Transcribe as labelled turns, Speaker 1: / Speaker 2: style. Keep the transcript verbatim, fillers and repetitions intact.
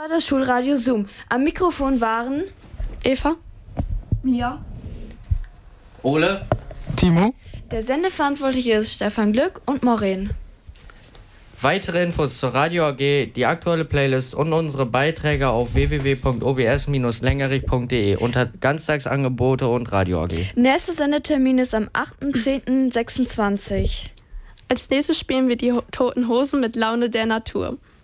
Speaker 1: war das Schulradio Zoom. Am Mikrofon waren
Speaker 2: Eva,
Speaker 3: Mia,
Speaker 4: Ole,
Speaker 5: Timo.
Speaker 1: Der Sendeverantwortliche ist Stefan Glück und Maureen.
Speaker 4: Weitere Infos zur Radio A G, die aktuelle Playlist und unsere Beiträge auf w w w punkt o b s bindestrich längerich punkt d e unter Ganztagsangebote und Radio A G.
Speaker 1: Nächster Sendetermin ist am achter zehnter sechsundzwanzig.
Speaker 2: als nächstes spielen wir die Ho- Toten Hosen mit Laune der Natur.